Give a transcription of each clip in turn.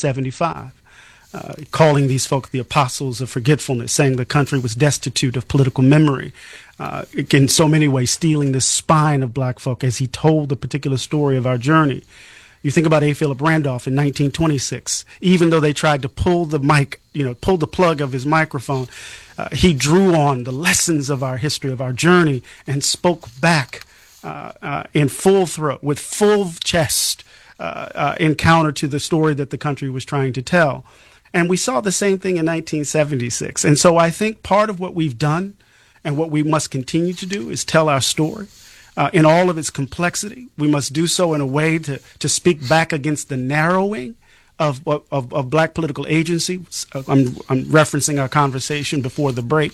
1975. Calling these folk the apostles of forgetfulness, saying the country was destitute of political memory, in so many ways stealing the spine of black folk as he told the particular story of our journey. You think about A. Philip Randolph in 1926. Even though they tried to pull the mic, pull the plug of his microphone, he drew on the lessons of our history, of our journey, and spoke back in full throat, with full chest, in counter to the story that the country was trying to tell. And we saw the same thing in 1976. And so I think part of what we've done and what we must continue to do is tell our story in all of its complexity. We must do so in a way to speak back against the narrowing of black political agency. I'm referencing our conversation before the break.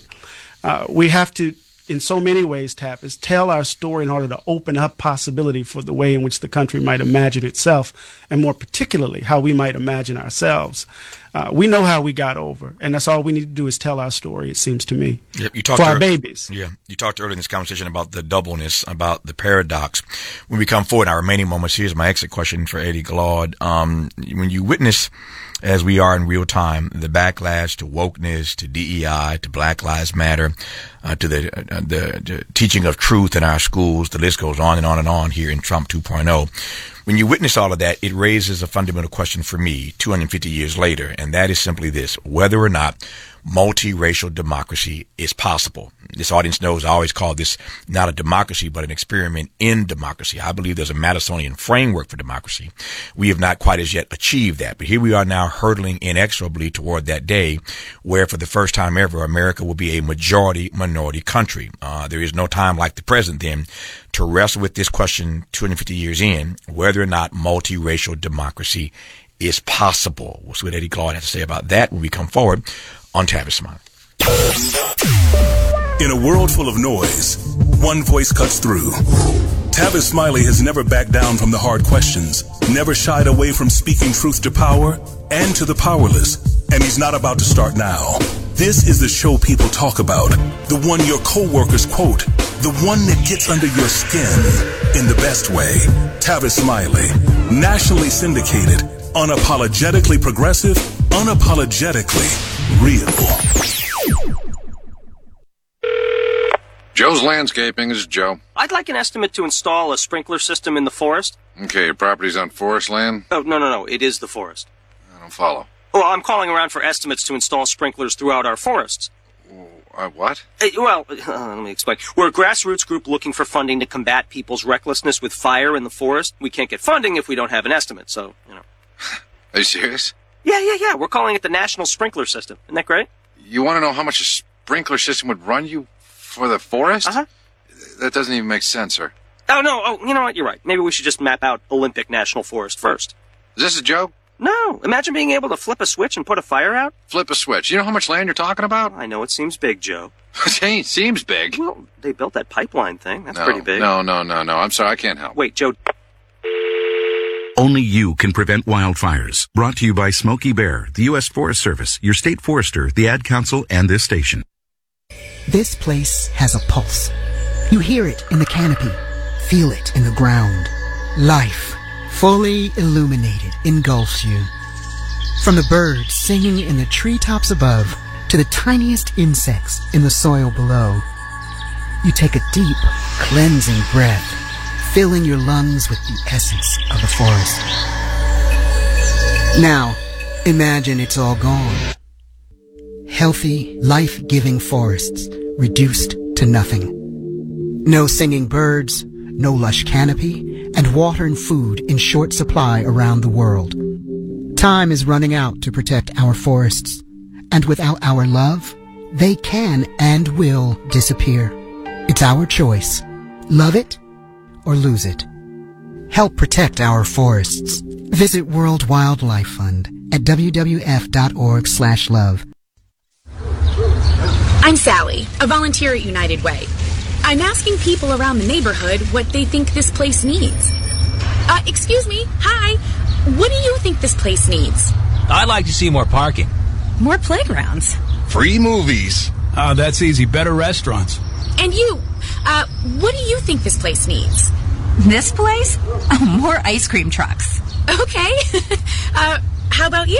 We have to, in so many ways, tell our story in order to open up possibility for the way in which the country might imagine itself, and more particularly, how we might imagine ourselves. We know how we got over, and that's all we need to do is tell our story, it seems to me, for our babies. Yeah, you talked earlier in this conversation about the doubleness, about the paradox. When we come forward in our remaining moments, here's my exit question for Eddie Glaude. When you witness, as we are in real time, the backlash to wokeness, to DEI, to Black Lives Matter, to the teaching of truth in our schools, the list goes on and on and on here in Trump 2.0. When you witness all of that, it raises a fundamental question for me 250 years later, and that is simply this: whether or not multiracial democracy is possible. This audience knows I always call this not a democracy, but an experiment in democracy. I believe there's a Madisonian framework for democracy. We have not quite as yet achieved that, but here we are now hurtling inexorably toward that day where for the first time ever, America will be a majority-minority country. There is no time like the present then to wrestle with this question 250 years in, whether or not multiracial democracy is possible. We'll see what Eddie Glaude has to say about that when we come forward on Tavis Smiley. In a world full of noise, one voice cuts through. Tavis Smiley has never backed down from the hard questions, never shied away from speaking truth to power and to the powerless, and he's not about to start now. This is the show people talk about, the one your coworkers quote, the one that gets under your skin in the best way. Tavis Smiley, nationally syndicated, unapologetically progressive, unapologetically real. Joe's Landscaping. This is Joe. I'd like an estimate to install a sprinkler system in the forest. Okay, your property's on forest land? Oh, no. It is the forest. I don't follow. Well, I'm calling around for estimates to install sprinklers throughout our forests. What? Let me explain. We're a grassroots group looking for funding to combat people's recklessness with fire in the forest. We can't get funding if we don't have an estimate, so, Are you serious? Yeah. We're calling it the National Sprinkler System. Isn't that great? You want to know how much a sprinkler system would run you for the forest? Uh-huh. That doesn't even make sense, sir. Oh, no. Oh, you know what? You're right. Maybe we should just map out Olympic National Forest first. Is this a joke? No. Imagine being able to flip a switch and put a fire out. Flip a switch. You know how much land you're talking about? I know it seems big, Joe. It seems big. Well, they built that pipeline thing. That's pretty big. No. I'm sorry, I can't help. Wait, Joe. Only you can prevent wildfires. Brought to you by Smokey Bear, the U.S. Forest Service, your state forester, the Ad Council, and this station. This place has a pulse. You hear it in the canopy, feel it in the ground. Life, fully illuminated, engulfs you. From the birds singing in the treetops above to the tiniest insects in the soil below, you take a deep, cleansing breath, filling your lungs with the essence of the forest. Now, imagine it's all gone. Healthy, life-giving forests reduced to nothing. No singing birds, no lush canopy, and water and food in short supply around the world. Time is running out to protect our forests, and without our love, they can and will disappear. It's our choice. Love it or lose it. Help protect our forests. Visit World Wildlife Fund at wwf.org/love. I'm Sally, a volunteer at United Way. I'm asking people around the neighborhood what they think this place needs. Excuse me, hi. What do you think this place needs? I'd like to see more parking. More playgrounds. Free movies. Oh, that's easy. Better restaurants. And you, what do you think this place needs? This place? Oh, more ice cream trucks. Okay. How about you?